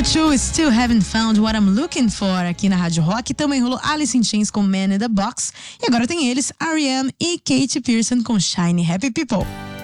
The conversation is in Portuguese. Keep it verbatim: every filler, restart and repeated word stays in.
Two, Still Haven't Found What I'm Looking For aqui na Rádio Rock. Também rolou Alice in Chains com Man in the Box. E agora tem eles, R E M e Katy Pearson com Shiny Happy People.